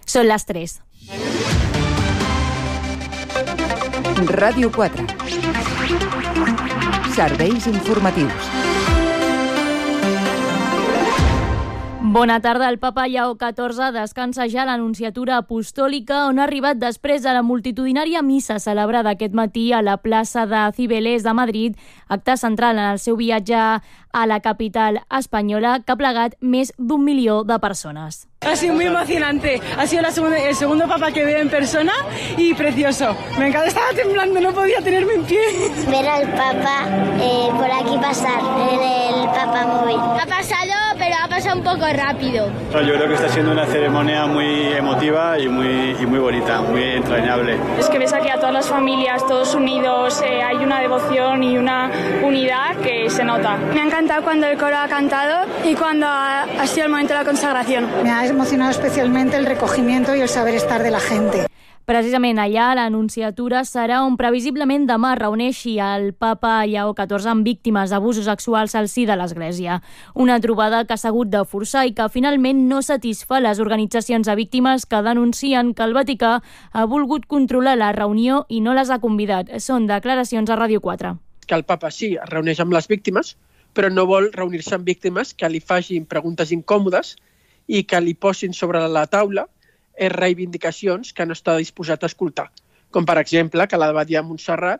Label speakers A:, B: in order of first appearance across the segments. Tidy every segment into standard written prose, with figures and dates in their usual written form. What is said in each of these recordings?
A: Són les 3.
B: Ràdio 4. Serveis informatius.
A: Bona tarda. El papa Lleó XIV descansa ja a l'Anunciatura Apostòlica, on ha arribat després de la multitudinària missa celebrada aquest matí a la plaça de Cibeles de Madrid, acte central en el seu viatge a la capital espanyola, que ha plegat més d'1 milió de persones.
C: Ha sido muy emocionante. Ha sido el segundo papa que veo en persona y precioso. Me encanta, estaba temblando, no podía tenerme en pie.
D: Ver al papa por aquí pasar, en el papa móvil.
E: Ha pasado, pero ha pasado un poco rápido.
F: Yo creo que está siendo una ceremonia muy emotiva y muy bonita, muy entrañable.
G: Es que ves aquí a todas las familias, todos unidos, hay una devoción y una unidad que se nota.
H: Me ha encantado cuando el coro ha cantado y cuando ha sido el momento de la consagración.
I: Me ha emocionado especialmente el recogimiento y el saber estar de la gente.
A: Precisament allà, l'Anunciatura serà on previsiblement demà reuneixi el papa Lleó XIV amb víctimes d'abusos sexuals al si de l'Església. Una trobada que s'ha hagut de forçar i que finalment no satisfà les organitzacions de víctimes que denuncien que el Vaticà ha volgut controlar la reunió i no les ha convidat. Són declaracions a Ràdio 4.
J: Que el papa sí es reuneix amb les víctimes, però no vol reunir-se amb víctimes que li facin preguntes incòmodes i que li posin sobre la taula reivindicacions que no està disposat a escoltar. Com, per exemple, que l'abadia de Montserrat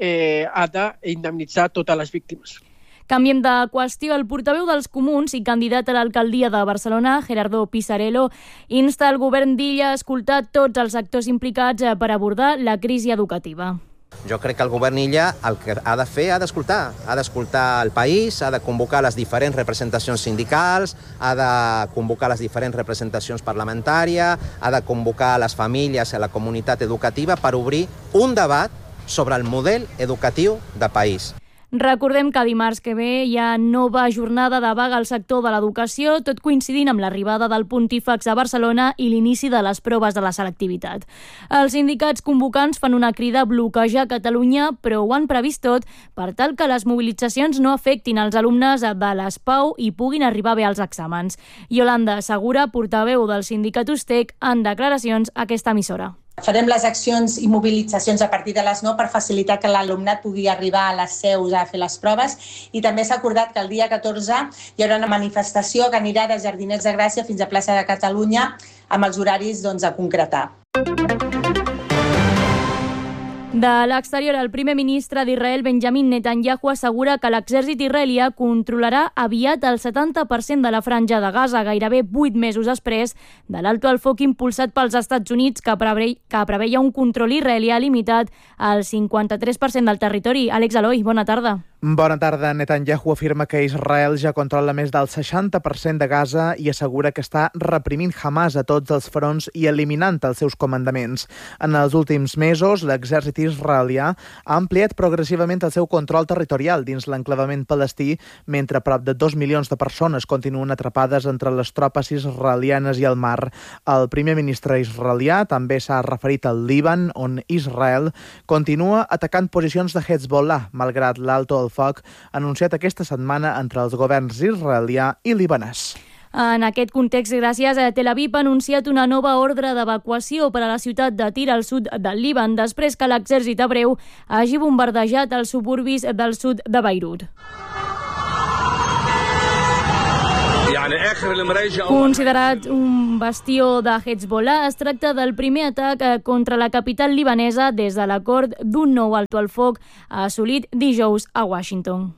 J: ha d'indemnitzar totes les víctimes.
A: Canviem de qüestió. El portaveu dels Comuns i candidat a l'alcaldia de Barcelona, Gerardo Pisarello, insta el govern d'Illa a escoltar tots els actors implicats per abordar la crisi educativa.
K: Jo crec que el govern Illa el que ha de fer ha d'escoltar el país, ha de convocar les diferents representacions sindicals, ha de convocar les diferents representacions parlamentàries, ha de convocar les famílies i la comunitat educativa per obrir un debat sobre el model educatiu de país.
A: Recordem que dimarts que ve hi ha nova jornada de vaga al sector de l'educació, tot coincidint amb l'arribada del Pontífex a Barcelona i l'inici de les proves de la selectivitat. Els sindicats convocants fan una crida a bloquejar Catalunya, però ho han previst tot per tal que les mobilitzacions no afectin els alumnes de l'ESPAU i puguin arribar bé als exàmens. Yolanda Segura, portaveu del sindicat USTEC, en declaracions a aquesta emissora.
L: Farem les accions i mobilitzacions a partir de les 9 per facilitar que l'alumnat pugui arribar a les seus a fer les proves, i també s'ha acordat que el dia 14 hi haurà una manifestació que anirà de Jardinets de Gràcia fins a Plaça de Catalunya amb els horaris a concretar.
A: De l'exterior, el primer ministre d'Israel, Benjamin Netanyahu, assegura que l'exèrcit israelià controlarà aviat el 70% de la franja de Gaza, gairebé 8 mesos després de l'alto al foc impulsat pels Estats Units, que preveia un control israelià limitat al 53% del territori. Àlex Eloi, bona tarda.
M: Bona tarda. Netanyahu afirma que Israel ja controla més del 60% de Gaza i assegura que està reprimint Hamas a tots els fronts i eliminant els seus comandaments. En els últims mesos, l'exèrcit israelià ha ampliat progressivament el seu control territorial dins l'enclavament palestí, mentre prop de 2 milions de persones continuen atrapades entre les tropes israelianes i el mar. El primer ministre israelià també s'ha referit al Líban, on Israel continua atacant posicions de Hezbollah, malgrat l'alto al foc anunciat aquesta setmana entre els governs israelià i libanès.
A: En aquest context, gràcies, Tel Aviv ha anunciat una nova ordre d'evacuació per a la ciutat de Tir, al sud del Líban, després que l'exèrcit hebreu hagi bombardejat els suburbis del sud de Beirut. Considerat un bastió de Hezbollah, es tracta del primer atac contra la capital libanesa des de l'acord d'un nou alto al foc assolit dijous a Washington.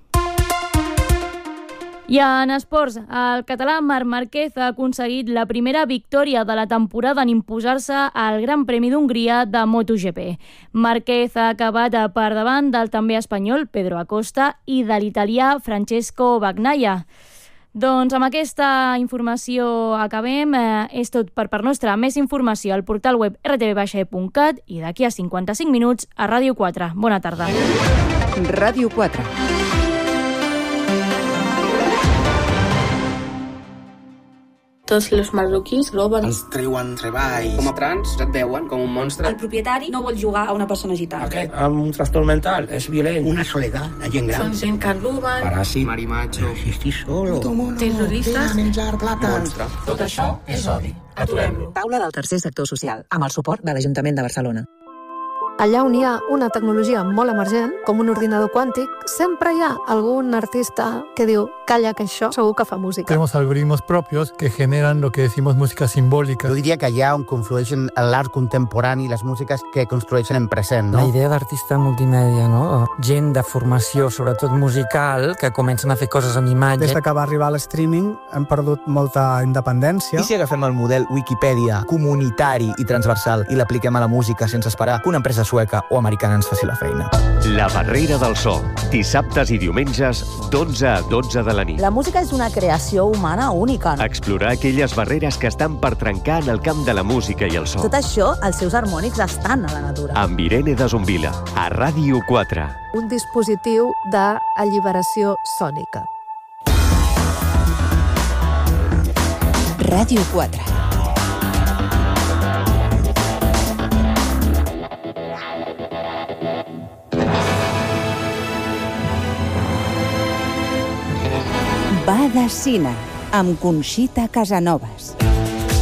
A: I en esports, el català Marc Márquez ha aconseguit la primera victòria de la temporada en imposar-se al Gran Premi d'Hongria de MotoGP. Márquez ha acabat per davant del també espanyol Pedro Acosta i de l'italià Francesco Bagnaia. Doncs amb aquesta informació acabem. És tot per part nostra. Més informació al portal web rtv.cat i d'aquí a 55 minuts a Ràdio 4. Bona tarda.
B: Ràdio 4.
N: Tots els marroquins roben.
O: Els treuen treball. Com a trans et veuen com un monstre.
P: El propietari no vol jugar a una persona gitana.
O: Aquest amb un trastorn mental és violent.
Q: Una soledat, la gent gran.
N: Són gent que roben.
O: Paràsit, marimacho.
Q: Si estic solo.
N: Terroristes.
Q: Menjar plata.
O: Monstre.
N: Tot això és odi. Aturem-lo.
R: Taula del tercer sector social, amb el suport de l'Ajuntament de Barcelona.
S: Allà on hi ha una tecnologia molt emergent, com un ordinador quàntic, sempre hi ha algún artista que diu, calla, que això segur que fa música.
T: Tenemos algoritmos propios que generan lo que decimos música simbólica.
U: Jo diria que allà on conflueixen l'art contemporani i les músiques que construeixen en present, no?
V: La idea d'artista multimèdia, no? Gent de formació, sobretot musical, que comencen a fer coses amb imatge.
W: Des que va arribar l'streaming hem perdut molta independència.
X: I si agafem el model Wikipedia comunitari i transversal i l'apliquem a la música sense esperar que una empresa sueca o americana ens faci la feina?
Y: La Barrera del So, dissabtes i diumenges, d'11 a 12 de la nit.
Z: La música és una creació humana única.
Y: Explorar aquelles barreres que estan per trencar en el camp de la música i el so.
Z: Tot això, els seus harmònics estan a la natura.
Y: Amb Irene de Zumbila, a Ràdio 4.
S: Un dispositiu d'alliberació sònica.
B: Ràdio 4. Va de cine, amb Conxita Casanovas.